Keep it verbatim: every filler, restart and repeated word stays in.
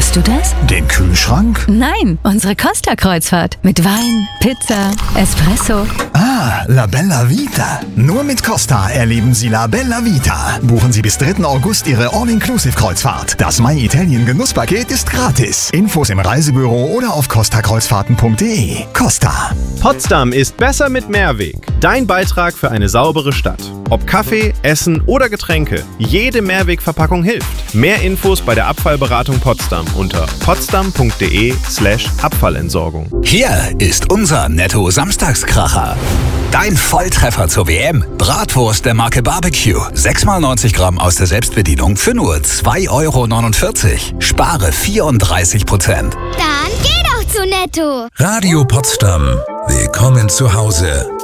Meinst du das? Den Kühlschrank? Nein, unsere Costa-Kreuzfahrt. Mit Wein, Pizza, Espresso. Ah, La Bella Vita. Nur mit Costa erleben Sie La Bella Vita. Buchen Sie bis dritten August Ihre All-Inclusive-Kreuzfahrt. Das My Italien Genusspaket ist gratis. Infos im Reisebüro oder auf costa kreuzfahrten punkt de. Costa. Potsdam ist besser mit Mehrweg. Dein Beitrag für eine saubere Stadt. Ob Kaffee, Essen oder Getränke, jede Mehrwegverpackung hilft. Mehr Infos bei der Abfallberatung Potsdam unter potsdam.de slash Abfallentsorgung. Hier ist unser Netto-Samstagskracher. Dein Volltreffer zur W M. Bratwurst der Marke Barbecue. sechs mal neunzig Gramm aus der Selbstbedienung für nur zwei Euro neunundvierzig. Spare vierunddreißig Prozent. Dann geh doch zu Netto. Radio Potsdam. Willkommen zu Hause.